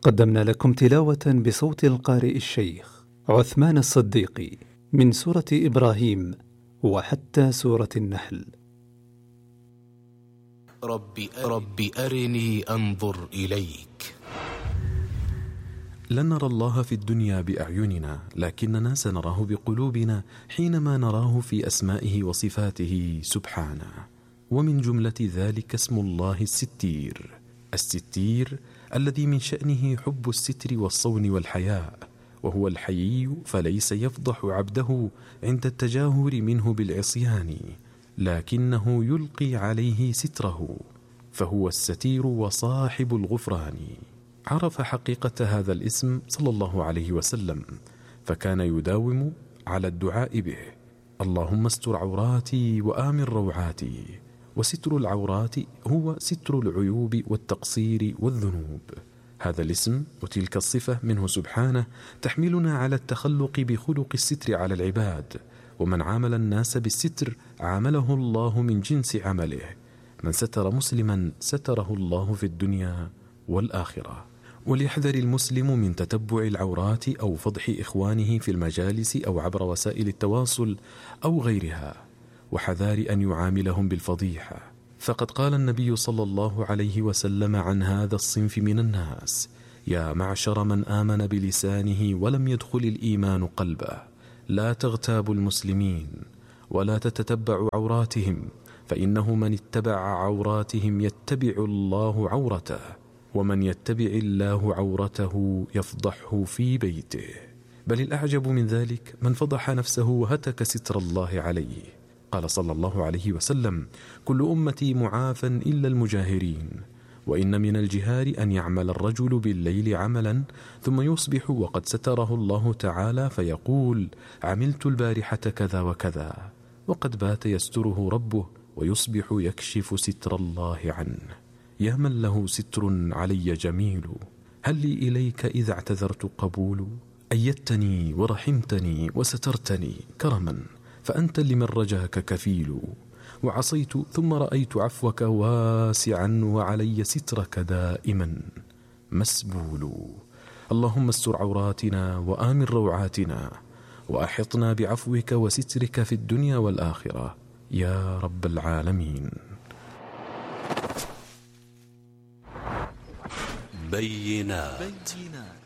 قدمنا لكم تلاوة بصوت القارئ الشيخ عثمان الصديقي من سورة إبراهيم وحتى سورة النحل. رب أرني أنظر إليك. لن نرى الله في الدنيا بأعيننا، لكننا سنراه بقلوبنا حينما نراه في أسمائه وصفاته سبحانه. ومن جملة ذلك اسم الله الستير، الستير الذي من شأنه حب الستر والصون والحياء، وهو الحيي فليس يفضح عبده عند التجاهر منه بالعصيان، لكنه يلقي عليه ستره، فهو الستير وصاحب الغفران. عرف حقيقة هذا الاسم صلى الله عليه وسلم، فكان يداوم على الدعاء به: اللهم استر عوراتي وآمن روعاتي. وستر العورات هو ستر العيوب والتقصير والذنوب. هذا الاسم وتلك الصفة منه سبحانه تحملنا على التخلق بخلق الستر على العباد، ومن عامل الناس بالستر عامله الله من جنس عمله. من ستر مسلما ستره الله في الدنيا والآخرة. وليحذر المسلم من تتبع العورات أو فضح إخوانه في المجالس أو عبر وسائل التواصل أو غيرها، وحذار أن يعاملهم بالفضيحة، فقد قال النبي صلى الله عليه وسلم عن هذا الصنف من الناس: يا معشر من آمن بلسانه ولم يدخل الإيمان قلبه، لا تغتابوا المسلمين ولا تتتبعوا عوراتهم، فإنه من اتبع عوراتهم يتبع الله عورته، ومن يتبع الله عورته يفضحه في بيته. بل الأعجب من ذلك من فضح نفسه وهتك ستر الله عليه. قال صلى الله عليه وسلم: كل أمتي معافى إلا المجاهرين. وإن من الجهار أن يعمل الرجل بالليل عملا ثم يصبح وقد ستره الله تعالى فيقول: عملت البارحة كذا وكذا، وقد بات يستره ربه ويصبح يكشف ستر الله عنه. يا من له ستر علي جميل، هل لي إليك إذا اعتذرت قبول؟ أيدتني ورحمتني وسترتني كرما، فأنت لمن رجاك كفيل. وعصيت ثم رأيت عفوك واسعا، وعلي سترك دائما مسبول. اللهم استر عوراتنا وآمن روعاتنا، وأحطنا بعفوك وسترك في الدنيا والآخرة يا رب العالمين. بينات.